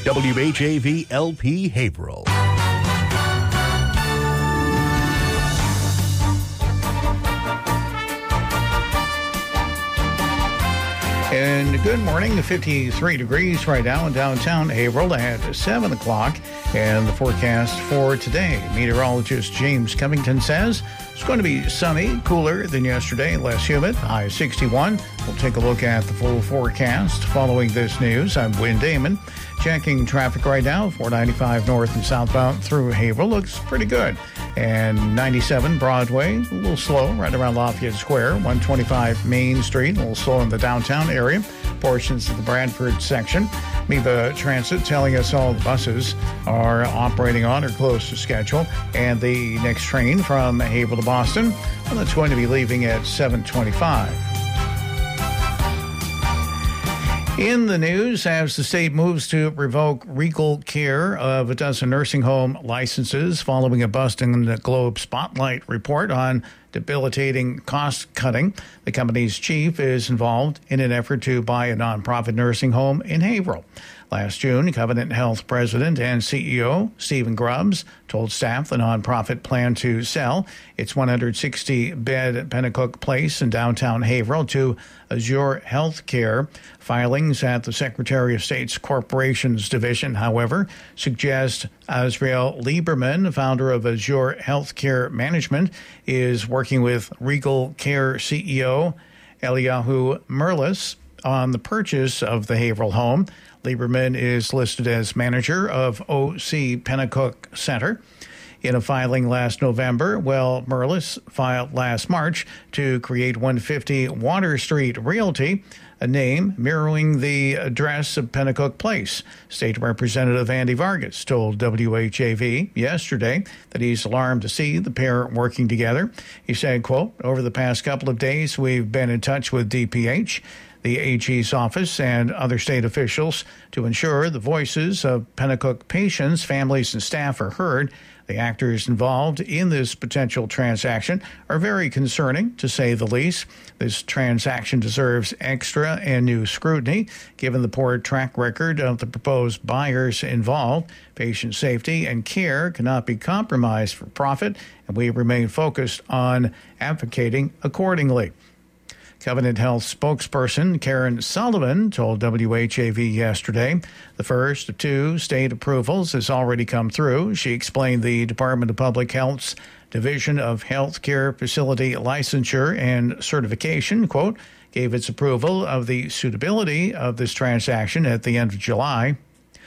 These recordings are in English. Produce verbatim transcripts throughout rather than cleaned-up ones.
W H A V L P Haverhill. And good morning, fifty-three degrees right now in downtown Haverhill at seven o'clock. And the forecast for today, meteorologist James Covington says it's going to be sunny, cooler than yesterday, less humid, high sixty-one. We'll take a look at the full forecast following this news. I'm Wynn Damon. Checking traffic right now, four ninety-five north and southbound through Haverhill. Looks pretty good. And ninety-seven Broadway, a little slow right around Lafayette Square. one twenty-five Main Street, a little slow in the downtown area. Portions of the Bradford section. Meva Transit telling us all the buses are operating on or close to schedule. And the next train from Haverhill to Boston, well, that's going to be leaving at seven twenty-five. In the news, as the state moves to revoke Regal Care of a dozen nursing home licenses following a Boston Globe Spotlight report on debilitating cost cutting, the company's chief is involved in an effort to buy a nonprofit nursing home in Haverhill. Last June, Covenant Health president and C E O Stephen Grubbs told staff the nonprofit planned to sell its one hundred sixty bed Pennacook Place in downtown Haverhill to Azure Healthcare. Filings at the Secretary of State's Corporations Division, however, suggest Azrael Lieberman, founder of Azure Healthcare Management, is working with Regal Care C E O Eliyahu Merlis on the purchase of the Haverhill home. Lieberman is listed as manager of O C Pennacook Center. In a filing last November, well, Merlis filed last March to create one fifty Water Street Realty, a name mirroring the address of Pennacook Place. State Representative Andy Vargas told W H A V yesterday that he's alarmed to see the pair working together. He said, quote, "Over the past couple of days, we've been in touch with D P H, the A G's office, and other state officials to ensure the voices of Pennacook patients, families, and staff are heard. The actors involved in this potential transaction are very concerning, to say the least. This transaction deserves extra and new scrutiny, given the poor track record of the proposed buyers involved. Patient safety and care cannot be compromised for profit, and we remain focused on advocating accordingly." Covenant Health spokesperson Karen Sullivan told W H A V yesterday the first of two state approvals has already come through. She explained the Department of Public Health's Division of Healthcare Facility Licensure and Certification, quote, gave its approval of the suitability of this transaction at the end of July.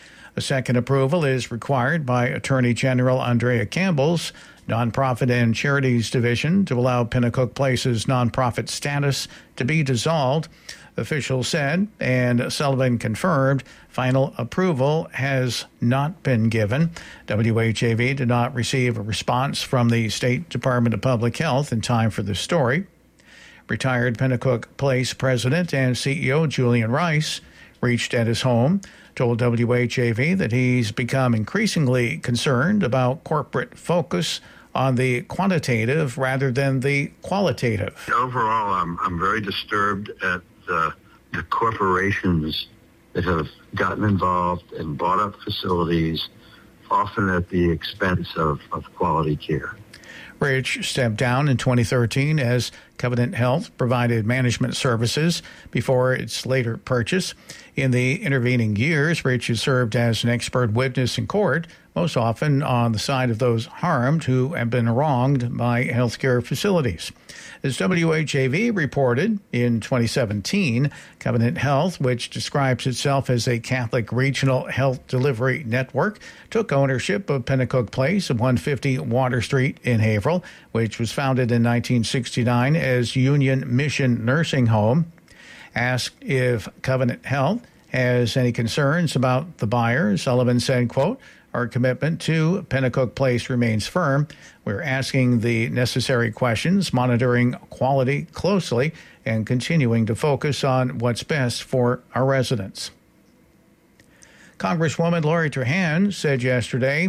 A second approval is required by Attorney General Andrea Campbell's Nonprofit and Charities Division to allow Pennacook Place's nonprofit status to be dissolved. Officials said, and Sullivan confirmed, final approval has not been given. W H A V did not receive a response from the State Department of Public Health in time for the story. Retired Pennacook Place president and C E O Julian Rice reached at his home, told W H A V that he's become increasingly concerned about corporate focus on the quantitative rather than the qualitative. Overall, I'm I'm very disturbed at the, the corporations that have gotten involved and bought up facilities, often at the expense of, of quality care. Rich stepped down in twenty thirteen as Covenant Health provided management services before its later purchase. In the intervening years, Rich has served as an expert witness in court, most often on the side of those harmed who have been wronged by healthcare facilities. As W H A V reported in twenty seventeen, Covenant Health, which describes itself as a Catholic regional health delivery network, took ownership of Pennacook Place at one fifty Water Street in Haverhill, which was founded in nineteen sixty-nine as Union Mission Nursing Home. Asked if Covenant Health has any concerns about the buyer, Sullivan said, quote, "Our commitment to Pennacook Place remains firm. We're asking the necessary questions, monitoring quality closely, and continuing to focus on what's best for our residents." Congresswoman Lori Trahan said yesterday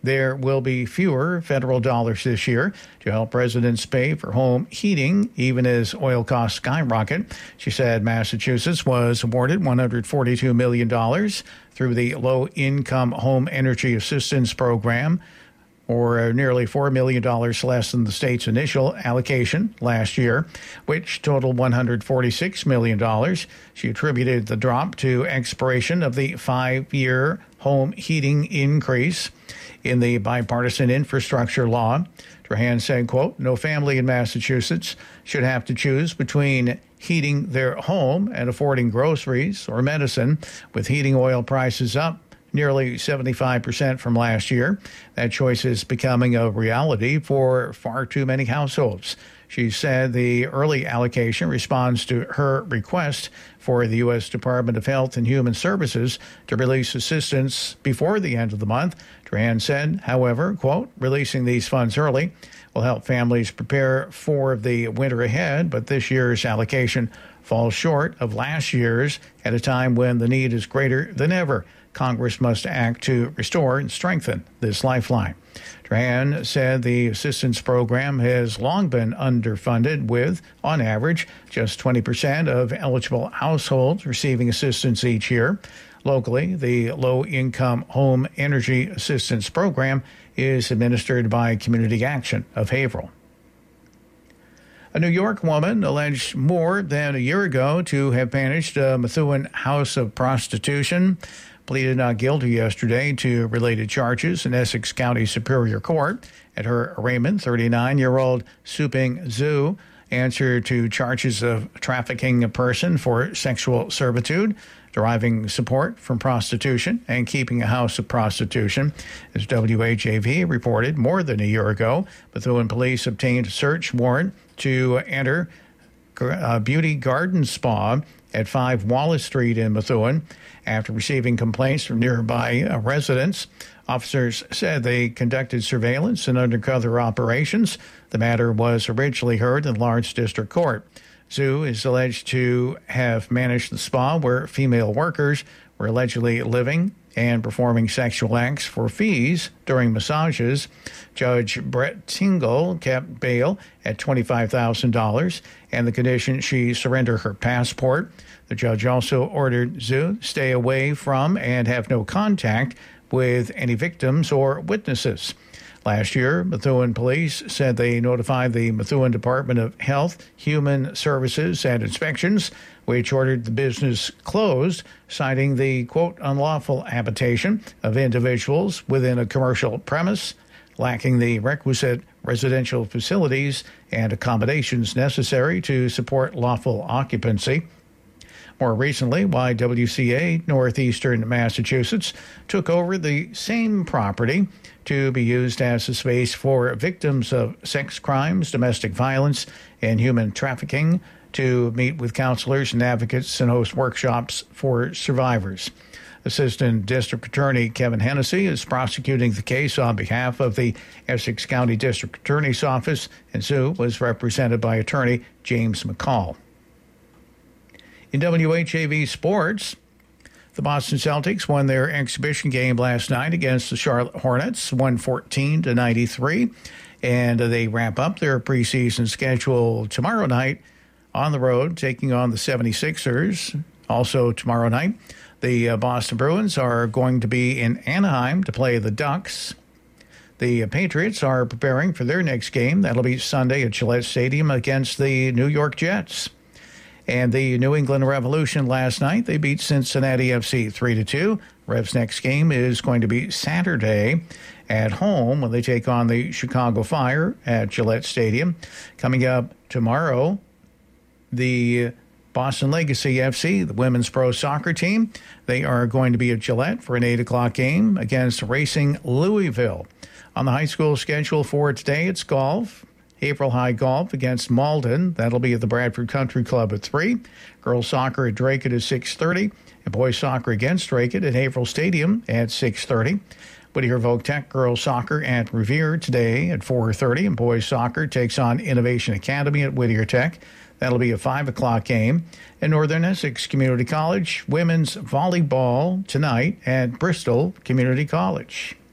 there will be fewer federal dollars this year to help residents pay for home heating, even as oil costs skyrocket. She said Massachusetts was awarded one hundred forty-two million dollars through the Low-Income Home Energy Assistance Program, or nearly four million dollars less than the state's initial allocation last year, which totaled one hundred forty-six million dollars. She attributed the drop to expiration of the five-year home heating increase in the bipartisan infrastructure law. Trahan said, quote, "No family in Massachusetts should have to choose between heating their home and affording groceries or medicine, with heating oil prices up nearly seventy-five percent from last year. That choice is becoming a reality for far too many households." She said the early allocation responds to her request for the U S Department of Health and Human Services to release assistance before the end of the month. Trahan said, however, quote, "Releasing these funds early will help families prepare for the winter ahead, but this year's allocation falls short of last year's at a time when the need is greater than ever. Congress must act to restore and strengthen this lifeline." Trahan said the assistance program has long been underfunded, with, on average, just twenty percent of eligible households receiving assistance each year. Locally, the Low-Income Home Energy Assistance Program is administered by Community Action of Haverhill. A New York woman alleged more than a year ago to have managed a Methuen house of prostitution pleaded not guilty yesterday to related charges in Essex County Superior Court. At her arraignment, thirty-nine-year-old Suping Zhu answered to charges of trafficking a person for sexual servitude, deriving support from prostitution, and keeping a house of prostitution. As W H A V reported, more than a year ago, Methuen police obtained a search warrant to enter a beauty garden spa at five Wallace Street in Methuen. After receiving complaints from nearby residents, officers said they conducted surveillance and undercover operations. The matter was originally heard in Lawrence District Court. Zhu is alleged to have managed the spa where female workers were allegedly living and performing sexual acts for fees during massages. Judge Brett Tingle kept bail at twenty-five thousand dollars and the condition she surrender her passport. The judge also ordered Zhu stay away from and have no contact with any victims or witnesses. Last year, Methuen police said they notified the Methuen Department of Health, Human Services, and Inspections, which ordered the business closed, citing the, quote, unlawful habitation of individuals within a commercial premise, lacking the requisite residential facilities and accommodations necessary to support lawful occupancy. More recently, Y W C A Northeastern Massachusetts took over the same property to be used as a space for victims of sex crimes, domestic violence, and human trafficking to meet with counselors and advocates and host workshops for survivors. Assistant District Attorney Kevin Hennessy is prosecuting the case on behalf of the Essex County District Attorney's Office, and Sue was represented by attorney James McCall. In W H A V sports, the Boston Celtics won their exhibition game last night against the Charlotte Hornets, one fourteen to ninety-three, and they wrap up their preseason schedule tomorrow night on the road, taking on the seventy-sixers. Also tomorrow night, the uh, Boston Bruins are going to be in Anaheim to play the Ducks. The Patriots are preparing for their next game. That'll be Sunday at Gillette Stadium against the New York Jets. And the New England Revolution last night, they beat Cincinnati F C three to two. Revs' next game is going to be Saturday at home when they take on the Chicago Fire at Gillette Stadium. Coming up tomorrow, the Boston Legacy F C, the women's pro soccer team, they are going to be at Gillette for an eight o'clock game against Racing Louisville. On the high school schedule for today, it's golf. April High Golf against Malden. That'll be at the Bradford Country Club at three. Girls soccer at Drake at six thirty. And boys soccer against Drake at Haverhill Stadium at six thirty. Whittier Voc Tech girls soccer at Revere today at four thirty. And boys soccer takes on Innovation Academy at Whittier Tech. That'll be a five o'clock game. And Northern Essex Community College women's volleyball tonight at Bristol Community College.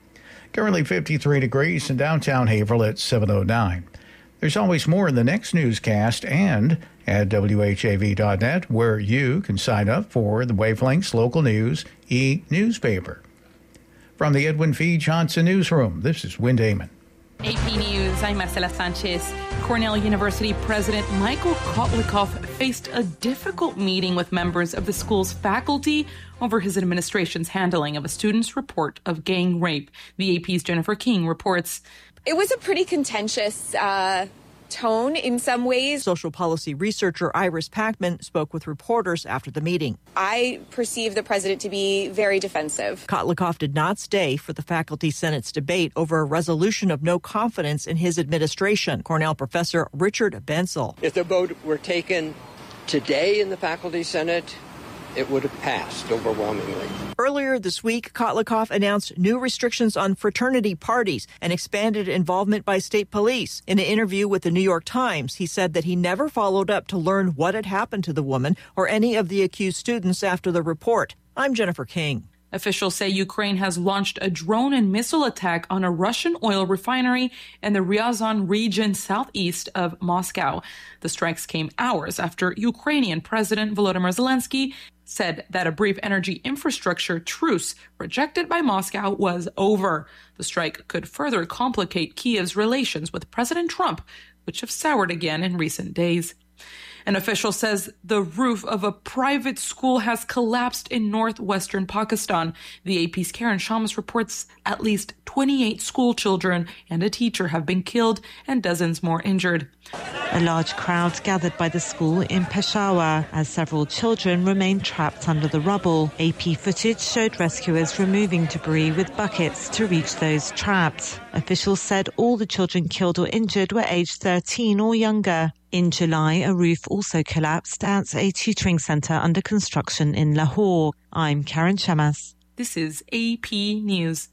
Currently fifty-three degrees in downtown Haverhill at seven oh nine. There's always more in the next newscast and at W H A V dot net, where you can sign up for the Wavelengths Local News e-newspaper. From the Edwin Fee Johnson Newsroom, this is Wynn Damon. A P News, I'm Marcela Sanchez. Cornell University President Michael Kotlikoff faced a difficult meeting with members of the school's faculty over his administration's handling of a student's report of gang rape. The A P's Jennifer King reports. It was a pretty contentious uh, tone in some ways. Social policy researcher Iris Packman spoke with reporters after the meeting. I perceive the president to be very defensive. Kotlikoff did not stay for the Faculty Senate's debate over a resolution of no confidence in his administration. Cornell professor Richard Bensel. If the vote were taken today in the Faculty Senate, it would have passed overwhelmingly. Earlier this week, Kotlikoff announced new restrictions on fraternity parties and expanded involvement by state police. In an interview with the New York Times, he said that he never followed up to learn what had happened to the woman or any of the accused students after the report. I'm Jennifer King. Officials say Ukraine has launched a drone and missile attack on a Russian oil refinery in the Ryazan region southeast of Moscow. The strikes came hours after Ukrainian President Volodymyr Zelensky said that a brief energy infrastructure truce rejected by Moscow was over. The strike could further complicate Kiev's relations with President Trump, which have soured again in recent days. An official says the roof of a private school has collapsed in northwestern Pakistan. The A P's Karen Shamas reports at least twenty-eight school children and a teacher have been killed and dozens more injured. A large crowd gathered by the school in Peshawar as several children remained trapped under the rubble. A P footage showed rescuers removing debris with buckets to reach those trapped. Officials said all the children killed or injured were aged thirteen or younger. In July, a roof also collapsed at a tutoring centre under construction in Lahore. I'm Karen Shamas. This is A P News.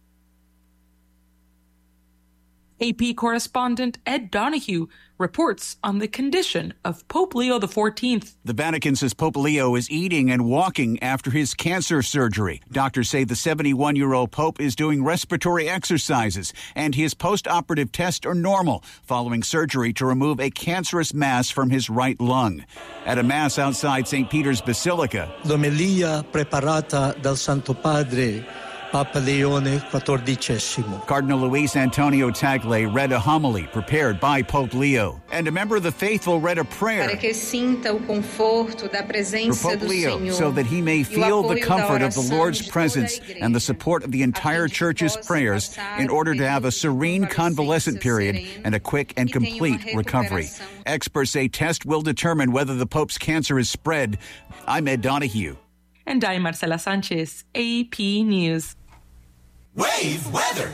A P correspondent Ed Donahue reports on the condition of Pope Leo the fourteenth. The Vatican says Pope Leo is eating and walking after his cancer surgery. Doctors say the seventy-one-year-old Pope is doing respiratory exercises, and his post-operative tests are normal following surgery to remove a cancerous mass from his right lung. At a mass outside Saint Peter's Basilica, L'omelia preparata dal Santo Padre Papa Leone quattordicesimo. Cardinal Luis Antonio Tagle read a homily prepared by Pope Leo, and a member of the faithful read a prayer para que sinta o conforto da presença for Pope do Leo, Senhor, so that he may feel the comfort of the Lord's presence and the support of the entire Church's prayers in order to have a serene convalescent period and a quick and complete recovery. Experts say tests will determine whether the Pope's cancer is spread. I'm Ed Donahue. And I'm Marcela Sanchez, A P News. Wave weather.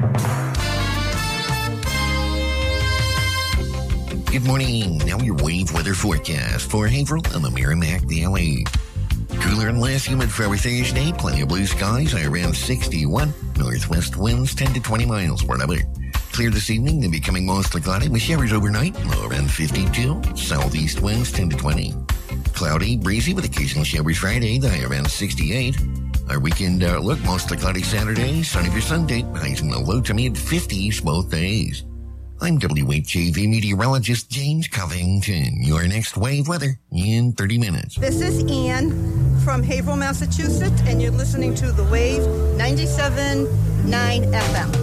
Good morning. Now your wave weather forecast for Haverhill and the Merrimack Valley. Cooler and less humid for Thursday. Plenty of blue skies. High around sixty-one. Northwest winds ten to twenty miles per hour. Clear this evening and becoming mostly cloudy with showers overnight. Low around fifty-two. Southeast winds ten to twenty. Cloudy, breezy with occasional showers Friday. The high around sixty-eight. Our weekend outlook, mostly cloudy Saturday, sunny for Sunday, highs in the low to mid fifties both days. I'm W H A V meteorologist James Covington. Your next wave weather in thirty minutes. This is Ann from Haverhill, Massachusetts, and you're listening to The Wave ninety-seven point nine F M.